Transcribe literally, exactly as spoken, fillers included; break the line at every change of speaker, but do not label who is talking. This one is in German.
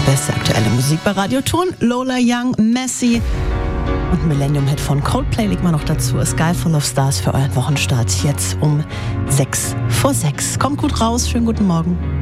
Beste aktuelle Musik bei Radio Ton. Lola Young, Messi und Millennium-Hit von Coldplay liegt mal noch dazu. A Sky Full of Stars für euren Wochenstart. Jetzt um sechs vor sechs. Kommt gut raus, schönen guten Morgen.